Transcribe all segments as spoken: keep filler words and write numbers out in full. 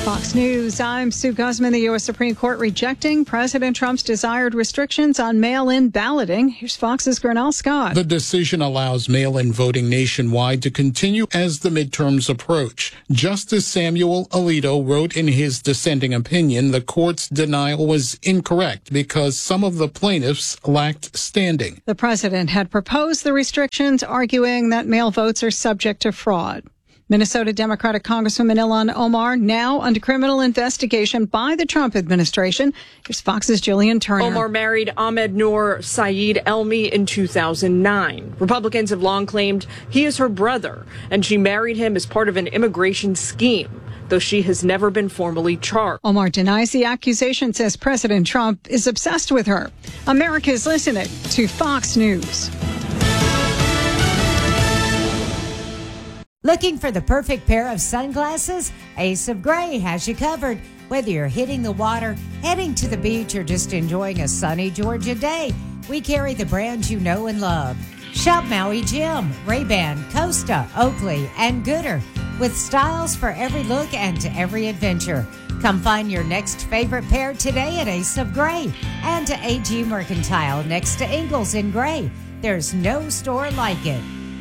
Fox News, I'm Sue Guzman. The U S Supreme Court rejecting President Trump's desired restrictions on mail-in balloting. Here's Fox's Grinnell Scott. The decision allows mail-in voting nationwide to continue as the midterms approach. Justice Samuel Alito wrote in his dissenting opinion the court's denial was incorrect because some of the plaintiffs lacked standing. The president had proposed the restrictions, arguing that mail votes are subject to fraud. Minnesota Democratic Congresswoman Ilhan Omar now under criminal investigation by the Trump administration. Here's Fox's Jillian Turner. Omar married Ahmed Noor Saeed Elmi in two thousand nine. Republicans have long claimed he is her brother, and she married him as part of an immigration scheme, though she has never been formally charged. Omar denies the accusation, says President Trump is obsessed with her. America is listening to Fox News. Looking for the perfect pair of sunglasses? Ace of Gray has you covered. Whether you're hitting the water, heading to the beach, or just enjoying a sunny Georgia day, we carry the brands you know and love. Shop Maui Jim, Ray-Ban, Costa, Oakley, and Gooder, with styles for every look and to every adventure. Come find your next favorite pair today at Ace of Gray and to A G Mercantile next to Ingalls in Gray. There's no store like it.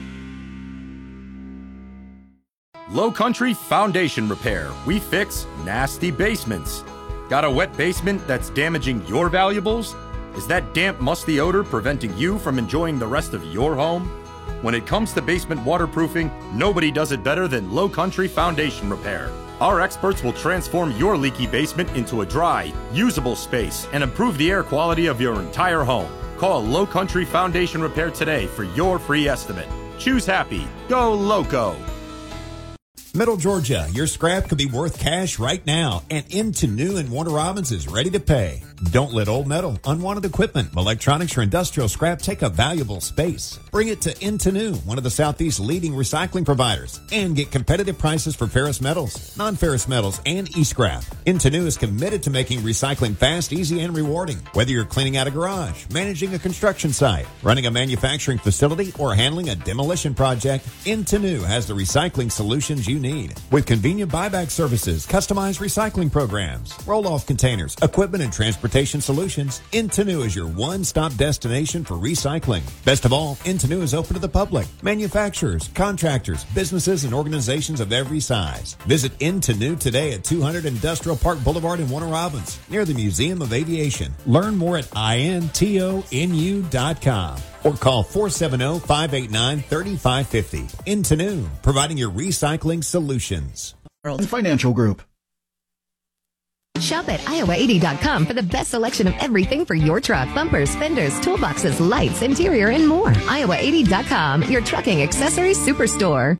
Low Country Foundation Repair. We fix nasty basements. Got a wet basement that's damaging your valuables? Is that damp, musty odor preventing you from enjoying the rest of your home? When it comes to basement waterproofing, nobody does it better than Low Country Foundation Repair. Our experts will transform your leaky basement into a dry, usable space and improve the air quality of your entire home. Call Low Country Foundation Repair today for your free estimate. Choose happy. Go Loco. Middle Georgia, your scrap could be worth cash right now, and Into New in Warner Robins is ready to pay. Don't let old metal, unwanted equipment, electronics, or industrial scrap take up valuable space. Bring it to Into New, one of the Southeast's leading recycling providers, and get competitive prices for ferrous metals, non-ferrous metals, and e-scrap. Into New is committed to making recycling fast, easy, and rewarding. Whether you're cleaning out a garage, managing a construction site, running a manufacturing facility, or handling a demolition project, Into New has the recycling solutions you need. With convenient buyback services, customized recycling programs, roll-off containers, equipment, and transportation solutions, Into New is your one-stop destination for recycling. Best of all, Into New is open to the public, manufacturers, contractors, businesses, and organizations of every size. Visit Into New today at two hundred Industrial Park Boulevard in Warner Robins, near the Museum of Aviation. Learn more at intonu dot com. Or call four seven zero, five eight nine, three five five zero. Into New, providing your recycling solutions. Financial Group. Shop at Iowa eighty dot com for the best selection of everything for your truck. Bumpers, fenders, toolboxes, lights, interior, and more. Iowa eighty dot com, your trucking accessories superstore.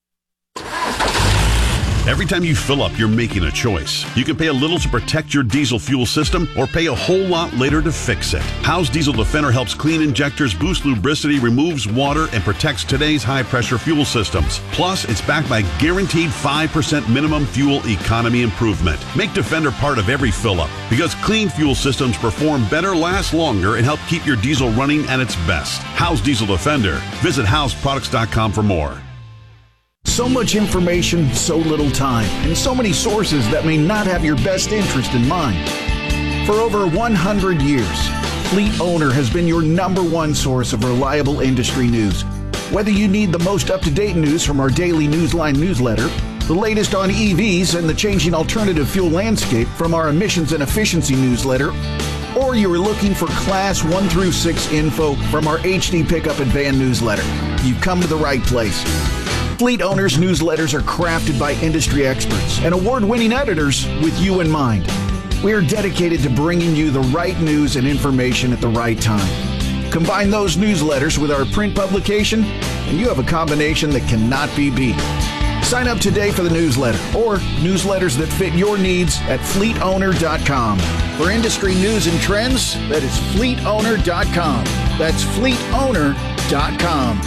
Every time you fill up, you're making a choice. You can pay a little to protect your diesel fuel system or pay a whole lot later to fix it. How's Diesel Defender helps clean injectors, boost lubricity, removes water, and protects today's high-pressure fuel systems. Plus, it's backed by guaranteed five percent minimum fuel economy improvement. Make Defender part of every fill-up because clean fuel systems perform better, last longer, and help keep your diesel running at its best. How's Diesel Defender? Visit howes products dot com for more. So much information, so little time, and so many sources that may not have your best interest in mind. For over one hundred years, Fleet Owner has been your number one source of reliable industry news. Whether you need the most up-to-date news from our daily Newsline newsletter, the latest on E Vs and the changing alternative fuel landscape from our emissions and efficiency newsletter, or you are looking for Class one through six info from our H D Pickup and Van newsletter, you've come to the right place. Fleet Owners newsletters are crafted by industry experts and award-winning editors with you in mind. We are dedicated to bringing you the right news and information at the right time. Combine those newsletters with our print publication, and you have a combination that cannot be beat. Sign up today for the newsletter or newsletters that fit your needs at fleet owner dot com. For industry news and trends, that is fleet owner dot com. That's fleet owner dot com.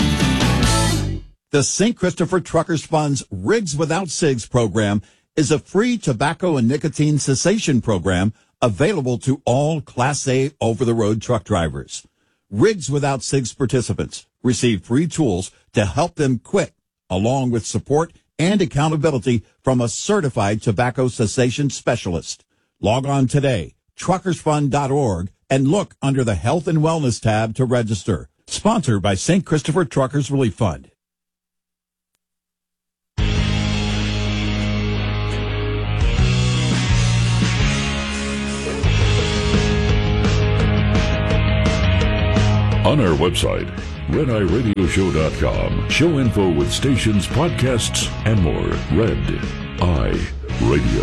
The Saint Christopher Truckers Fund's Rigs Without Cigs program is a free tobacco and nicotine cessation program available to all Class A over-the-road truck drivers. Rigs Without Cigs participants receive free tools to help them quit, along with support and accountability from a certified tobacco cessation specialist. Log on today, truckers fund dot org, and look under the Health and Wellness tab to register. Sponsored by Saint Christopher Truckers Relief Fund. On our website, red eye radio show dot com, show info with stations, podcasts, and more. Red Eye Radio.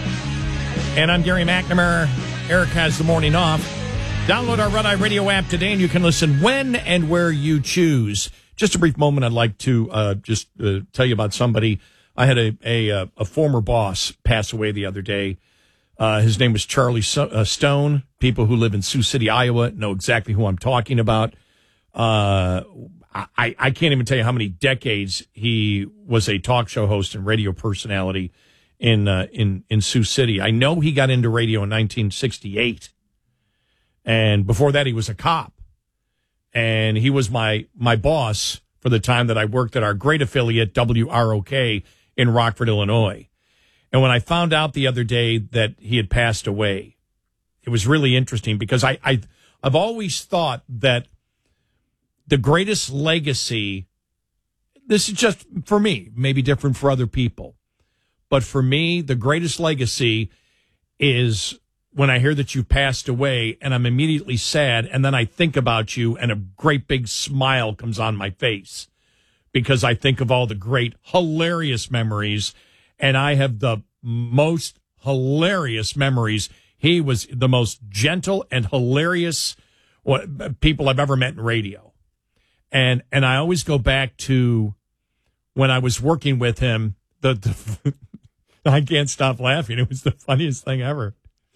And I'm Gary McNamara. Eric has the morning off. Download our Red Eye Radio app today, and you can listen when and where you choose. Just a brief moment, I'd like to uh, just uh, tell you about somebody. I had a, a, a former boss pass away the other day. Uh, his name was Charlie so- uh, Stone. People who live in Sioux City, Iowa, know exactly who I'm talking about. Uh, I, I can't even tell you how many decades he was a talk show host and radio personality in uh, in in Sioux City. I know he got into radio in nineteen sixty-eight, and before that he was a cop. And he was my my boss for the time that I worked at our great affiliate W R O K in Rockford, Illinois. And when I found out the other day that he had passed away, it was really interesting because I, I I've always thought that the greatest legacy, this is just for me, maybe different for other people, but for me, the greatest legacy is when I hear that you passed away and I'm immediately sad, and then I think about you and a great big smile comes on my face because I think of all the great, hilarious memories, and I have the most hilarious memories. He was the most gentle and hilarious people I've ever met in radio. And and I always go back to when I was working with him. The, the I can't stop laughing. It was the funniest thing ever.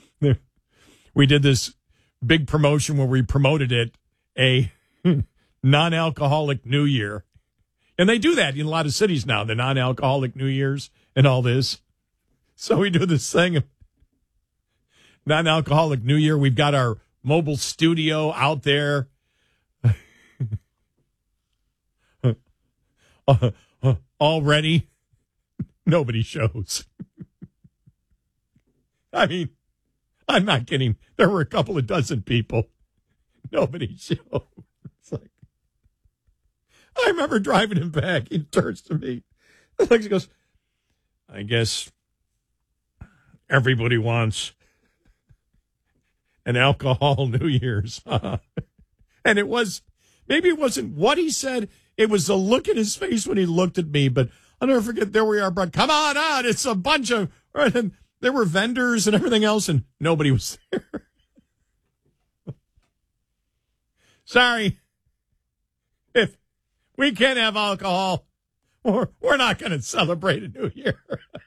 We did this big promotion where we promoted it, a non-alcoholic New Year. And they do that in a lot of cities now, the non-alcoholic New Year's and all this. So we do this thing, non-alcoholic New Year. We've got our mobile studio out there. Uh, uh, already, nobody shows. I mean, I'm not kidding. There were a couple of dozen people. Nobody showed. It's like, I remember driving him back. He turns to me. He goes, I guess everybody wants an alcohol New Year's. And it was, maybe it wasn't what he said. It was the look in his face when he looked at me. But I'll never forget, there we are, bro. Come on out. It's a bunch of, and there were vendors and everything else, and nobody was there. Sorry. If we can't have alcohol, or we're not going to celebrate a New Year.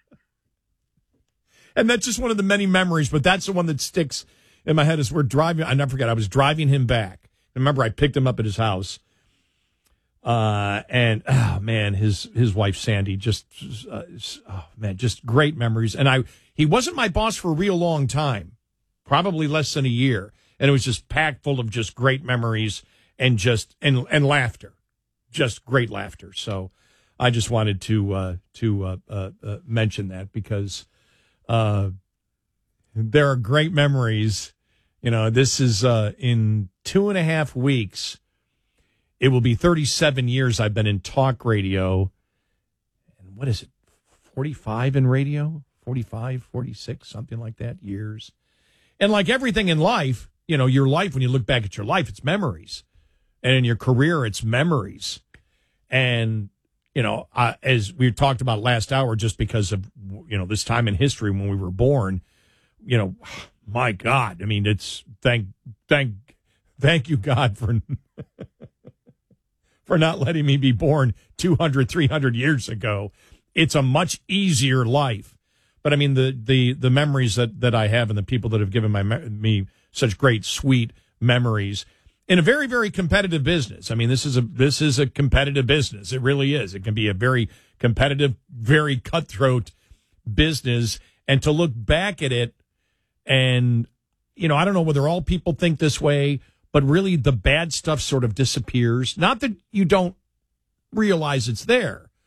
And that's just one of the many memories, but that's the one that sticks in my head as we're driving. I never forget, I was driving him back. Remember, I picked him up at his house. Uh, and, oh, man, his his wife, Sandy, just, uh, oh, man, just great memories. And I he wasn't my boss for a real long time, probably less than a year. And it was just packed full of just great memories and just, and, and laughter, just great laughter. So I just wanted to, uh, to, uh, uh, uh, mention that because, uh, there are great memories. You know, this is, uh, in two and a half weeks. It will be thirty-seven years I've been in talk radio. And what is it, forty-five in radio? forty-five, forty-six, something like that, years. And like everything in life, you know, your life, when you look back at your life, it's memories. And in your career, it's memories. And, you know, uh, as we talked about last hour, just because of, you know, this time in history when we were born, you know, my God, I mean, it's thank, thank, thank you, God, for... for not letting me be born two hundred, three hundred years ago. It's a much easier life. But I mean, the, the, the memories that, that I have and the people that have given my, me such great, sweet memories in a very, very competitive business. I mean, this is a, this is a competitive business. It really is. It can be a very competitive, very cutthroat business. And to look back at it and, you know, I don't know whether all people think this way, but really the bad stuff sort of disappears. Not that you don't realize it's there,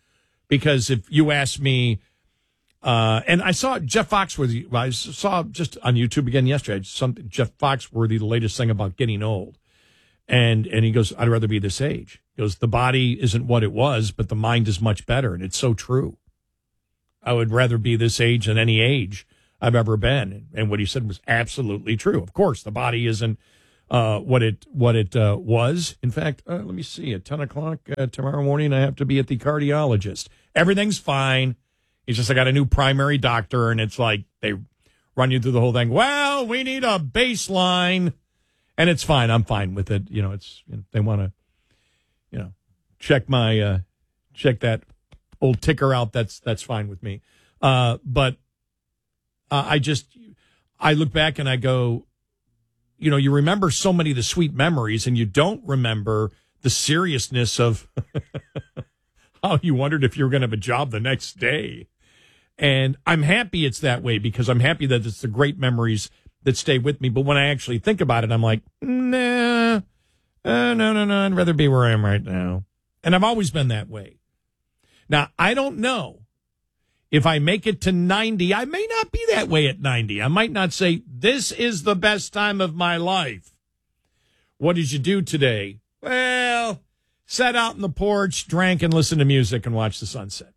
Because if you ask me, uh, and I saw Jeff Foxworthy, I saw just on YouTube again yesterday, something Jeff Foxworthy, the latest thing about getting old. And and he goes, I'd rather be this age. He goes, the body isn't what it was, but the mind is much better. And it's so true. I would rather be this age than any age I've ever been. And what he said was absolutely true. Of course, the body isn't uh, what it what it uh, was. In fact, uh, let me see. At ten o'clock uh, tomorrow morning, I have to be at the cardiologist. Everything's fine. He's just, I got a new primary doctor, and it's like they run you through the whole thing. Well, we need a baseline. And it's fine. I'm fine with it. You know, it's they want to, you know, check my uh, check that old ticker out. That's that's fine with me. Uh, but uh, I just I look back and I go, you know, you remember so many of the sweet memories, and you don't remember the seriousness of how you wondered if you were going to have a job the next day. And I'm happy it's that way, because I'm happy that it's the great memories that stay with me. But when I actually think about it, I'm like, nah, uh, no, no, no. I'd rather be where I am right now. And I've always been that way. Now, I don't know if I make it to ninety. I may not be that way at ninety. I might not say, this is the best time of my life. What did you do today? Well, sat out on the porch, drank, and listened to music and watched the sunset.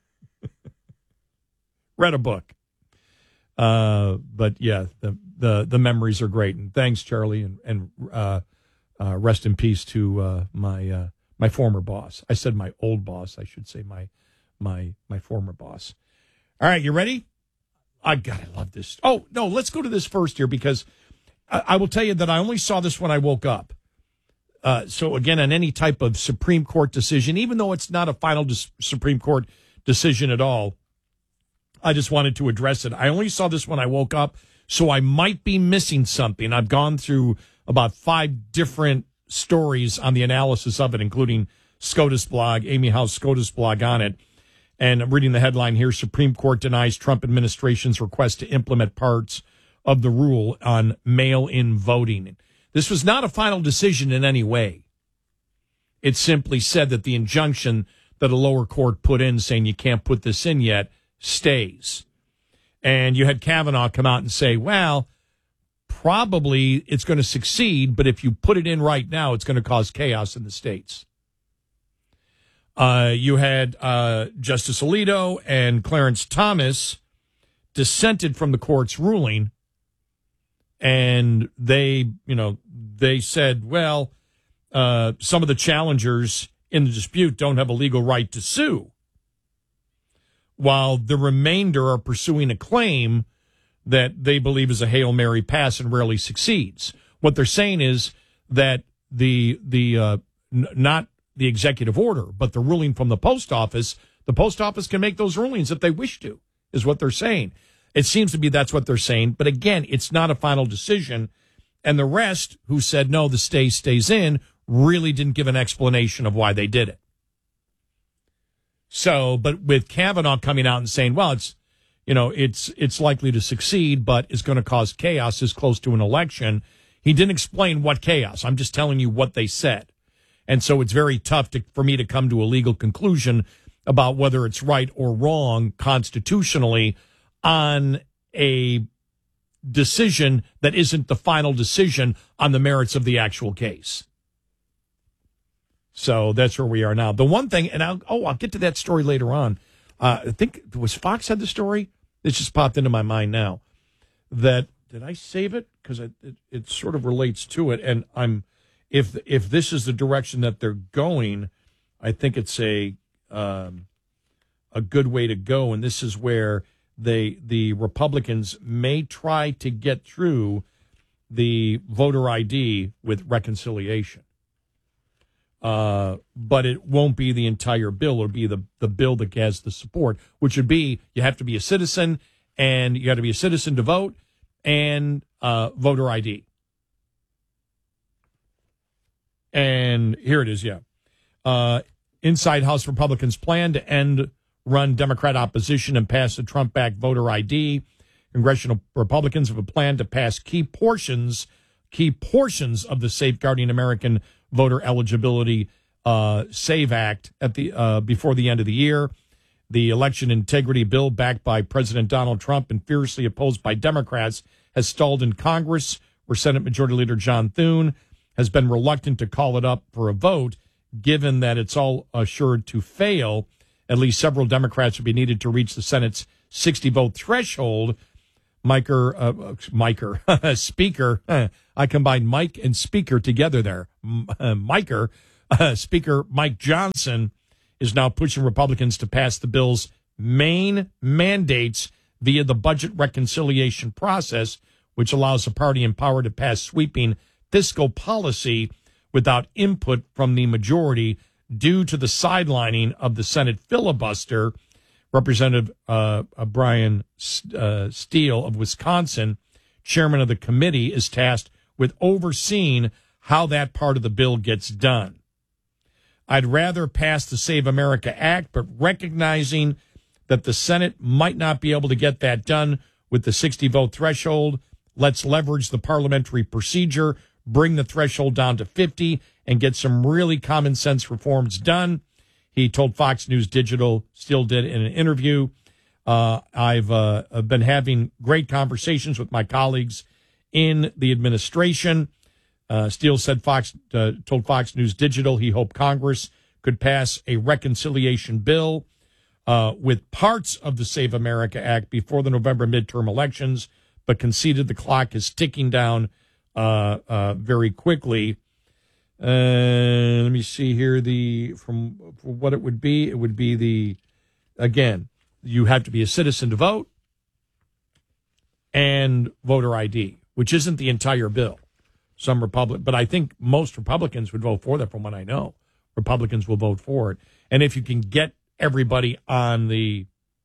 Read a book. Uh, but yeah, the, the, the memories are great. And thanks, Charlie, and, and, uh, uh, rest in peace to, uh, my, uh, my former boss. I said my old boss. I should say my, my, my former boss. All right. You ready? I God, I love this. Oh, no, let's go to this first here, because I, I will tell you that I only saw this when I woke up. Uh, so again, on any type of Supreme Court decision, even though it's not a final dis- Supreme Court decision at all, I just wanted to address it. I only saw this when I woke up, so I might be missing something. I've gone through about five different stories on the analysis of it, including SCOTUS blog, Amy Howe's SCOTUS blog on it. And I'm reading the headline here: Supreme Court denies Trump administration's request to implement parts of the rule on mail-in voting. This was not a final decision in any way. It simply said that the injunction that a lower court put in saying you can't put this in yet stays. And you had Kavanaugh come out and say, well, probably it's going to succeed, but if you put it in right now, it's going to cause chaos in the states. Uh, you had uh, Justice Alito and Clarence Thomas dissented from the court's ruling, and they, you know, they said, well, uh, some of the challengers in the dispute don't have a legal right to sue, while the remainder are pursuing a claim that they believe is a Hail Mary pass and rarely succeeds. What they're saying is that the the uh, n- not the executive order, but the ruling from the post office, the post office can make those rulings if they wish to, is what they're saying. It seems to be that's what they're saying. But again, it's not a final decision. And the rest who said, no, the stay stays in, really didn't give an explanation of why they did it. So, but with Kavanaugh coming out and saying, well, it's, you know, it's it's likely to succeed, but it's going to cause chaos as close to an election. He didn't explain what chaos. I'm just telling you what they said. And so it's very tough to, for me to come to a legal conclusion about whether it's right or wrong constitutionally on a decision that isn't the final decision on the merits of the actual case. So that's where we are now. The one thing, and I'll, oh, I'll get to that story later on. Uh, I think, was Fox had the story? It just popped into my mind now. That, did I save it? Because it, it, it sort of relates to it. And I'm, if if this is the direction that they're going, I think it's a um, a good way to go. And this is where they the Republicans may try to get through the voter I D with reconciliation. Uh, but it won't be the entire bill. It'll be the, the bill that has the support, which would be you have to be a citizen, and you got to be a citizen to vote, and uh, voter I D. And here it is, yeah. Uh, inside House Republicans plan to end run Democrat opposition and pass the Trump-backed voter I D. Congressional Republicans have a plan to pass key portions, key portions of the Safeguarding American Voter Eligibility uh, SAVE Act at the uh, before the end of the year. The election integrity bill backed by President Donald Trump and fiercely opposed by Democrats has stalled in Congress, where Senate Majority Leader John Thune has been reluctant to call it up for a vote, given that it's all assured to fail. At least several Democrats would be needed to reach the Senate's sixty-vote threshold. Miker, uh, Miker, Speaker, I combined Mike and Speaker together there. Uh, Miker, uh, Speaker Mike Johnson is now pushing Republicans to pass the bill's main mandates via the budget reconciliation process, which allows the party in power to pass sweeping fiscal policy without input from the majority due to the sidelining of the Senate filibuster. Representative uh, uh, Brian uh, Steele of Wisconsin, chairman of the committee, is tasked with overseeing how that part of the bill gets done. I'd rather pass the Save America Act, but recognizing that the Senate might not be able to get that done with the sixty-vote threshold, let's leverage the parliamentary procedure, bring the threshold down to fifty, and get some really common sense reforms done. He told Fox News Digital, still did in an interview, uh, I've uh, been having great conversations with my colleagues in the administration. Uh, Steele said Fox uh, told Fox News Digital he hoped Congress could pass a reconciliation bill uh, with parts of the Save America Act before the November midterm elections, but conceded the clock is ticking down uh, uh, very quickly. Uh, let me see here. The from, from what it would be, it would be the again. You have to be a citizen to vote and voter I D, which isn't the entire bill. Some Republic, but I think most Republicans would vote for that. From what I know, Republicans will vote for it. And if you can get everybody on the,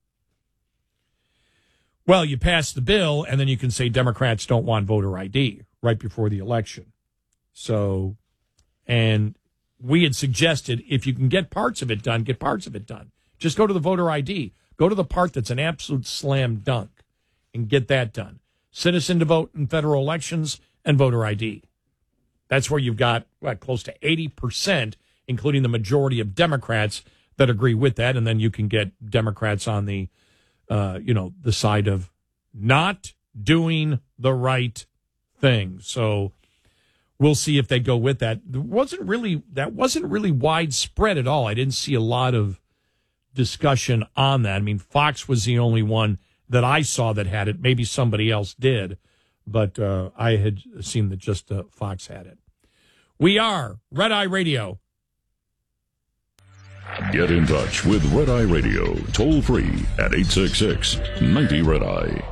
well, you pass the bill, and then you can say Democrats don't want voter I D right before the election. So. And we had suggested if you can get parts of it done, get parts of it done. Just go to the voter I D. Go to the part that's an absolute slam dunk and get that done. Citizen to vote in federal elections and voter I D. That's where you've got, what, close to eighty percent, including the majority of Democrats that agree with that. And then you can get Democrats on the, uh, you know, the side of not doing the right thing. So we'll see if they go with that. There wasn't really that wasn't really widespread at all. I didn't see a lot of discussion on that. I mean, Fox was the only one that I saw that had it. Maybe somebody else did, but uh, I had seen that just uh, Fox had it. We are Red Eye Radio. Get in touch with Red Eye Radio toll free at eight six six, ninety Red Eye.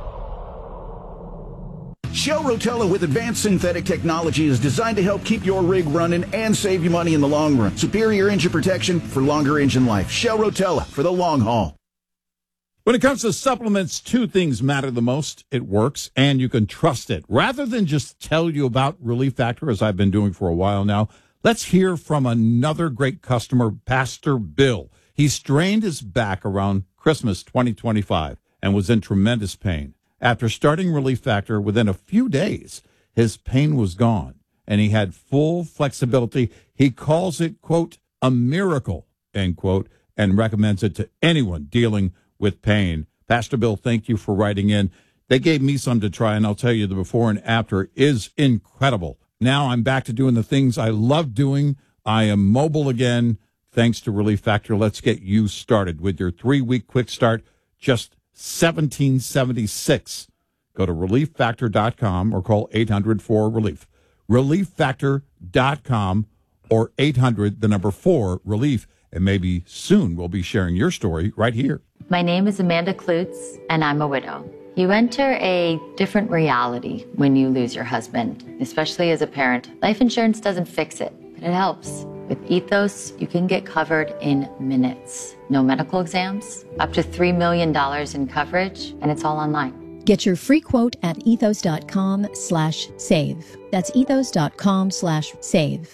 Shell Rotella with advanced synthetic technology is designed to help keep your rig running and save you money in the long run. Superior engine protection for longer engine life. Shell Rotella for the long haul. When it comes to supplements, two things matter the most. It works, and you can trust it. Rather than just tell you about Relief Factor, as I've been doing for a while now, let's hear from another great customer, Pastor Bill. He strained his back around Christmas twenty twenty-five and was in tremendous pain. After starting Relief Factor, within a few days, his pain was gone, and he had full flexibility. He calls it, quote, a miracle, end quote, and recommends it to anyone dealing with pain. Pastor Bill, thank you for writing in. They gave me some to try, and I'll tell you the before and after is incredible. Now I'm back to doing the things I love doing. I am mobile again, thanks to Relief Factor. Let's get you started with your three-week quick start, just seventeen seventy-six. Go to relief factor dot com or call eight hundred four relief. relief factor dot com or eight hundred, the number four, relief. And maybe soon we'll be sharing your story right here. My name is Amanda Klutz, and I'm a widow. You enter a different reality when you lose your husband, especially as a parent. Life insurance doesn't fix it, but it helps. With Ethos, you can get covered in minutes. No medical exams, up to three million dollars in coverage, and it's all online. Get your free quote at ethos.com slash save. That's ethos.com slash save.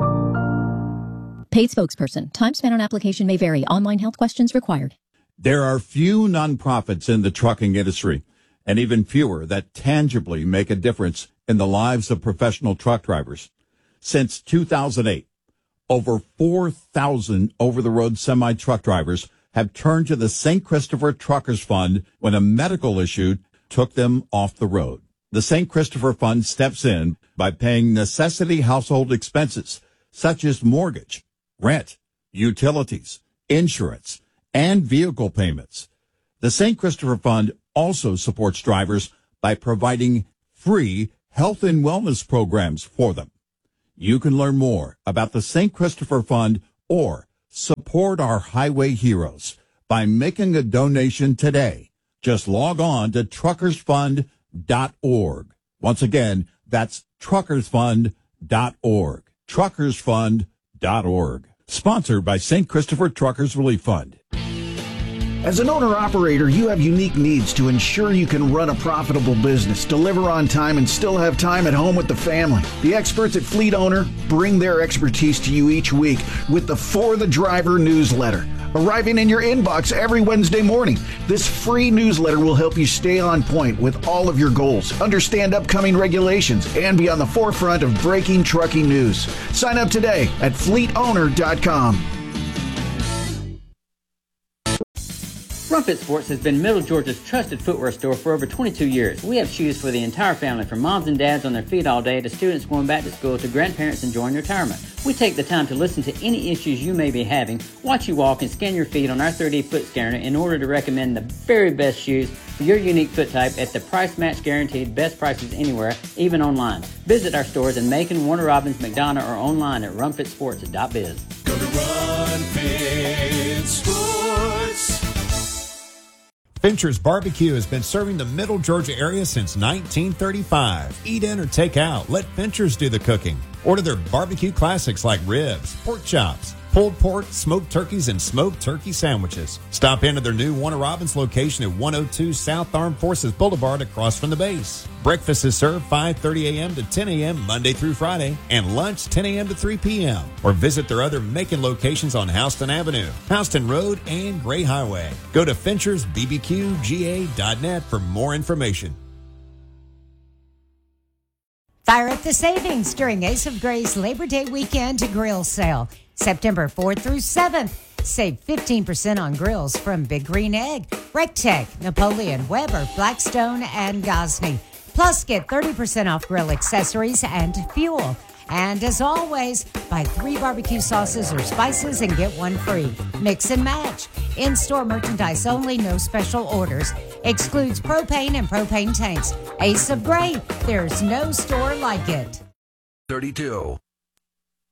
Paid spokesperson. Time spent on application may vary. Online health questions required. There are few nonprofits in the trucking industry, and even fewer that tangibly make a difference in the lives of professional truck drivers. Since two thousand eight, over four thousand over-the-road semi-truck drivers have turned to the Saint Christopher Truckers Fund when a medical issue took them off the road. The Saint Christopher Fund steps in by paying necessity household expenses such as mortgage, rent, utilities, insurance, and vehicle payments. The Saint Christopher Fund also supports drivers by providing free health and wellness programs for them. You can learn more about the Saint Christopher Fund or support our highway heroes by making a donation today. Just log on to truckers fund dot org. Once again, that's truckers fund dot org. truckers fund dot org. Sponsored by Saint Christopher Truckers Relief Fund. As an owner-operator, you have unique needs to ensure you can run a profitable business, deliver on time, and still have time at home with the family. The experts at Fleet Owner bring their expertise to you each week with the For the Driver newsletter, arriving in your inbox every Wednesday morning. This free newsletter will help you stay on point with all of your goals, understand upcoming regulations, and be on the forefront of breaking trucking news. Sign up today at fleet owner dot com. Rumpet Sports has been Middle Georgia's trusted footwear store for over twenty-two years. We have shoes for the entire family, from moms and dads on their feet all day to students going back to school to grandparents enjoying retirement. We take the time to listen to any issues you may be having, watch you walk, and scan your feet on our three D foot scanner in order to recommend the very best shoes for your unique foot type at the price match guaranteed, best prices anywhere, even online. Visit our stores in Macon, Warner Robins, McDonough, or online at rumpet sports dot biz. Go to Rumpet Sports. Fincher's Barbecue has been serving the Middle Georgia area since nineteen thirty-five. Eat in or take out. Let Fincher's do the cooking. Order their barbecue classics like ribs, pork chops, pulled pork, smoked turkeys, and smoked turkey sandwiches. Stop into their new Warner Robins location at one oh two South Armed Forces Boulevard across from the base. Breakfast is served five thirty a.m. to ten a.m. Monday through Friday, and lunch ten a.m. to three p.m. Or visit their other Macon locations on Houston Avenue, Houston Road, and Gray Highway. Go to Finchers B B Q G A dot net for more information. Fire up the savings during Ace of Gray's Labor Day weekend grill sale. September fourth through seventh. Save fifteen percent on grills from Big Green Egg, Rectech, Napoleon, Weber, Blackstone, and Gosney. Plus, get thirty percent off grill accessories and fuel. And as always, buy three barbecue sauces or spices and get one free. Mix and match. In-store merchandise only, no special orders. Excludes propane and propane tanks. Ace of Gray, there's no store like it. thirty-two.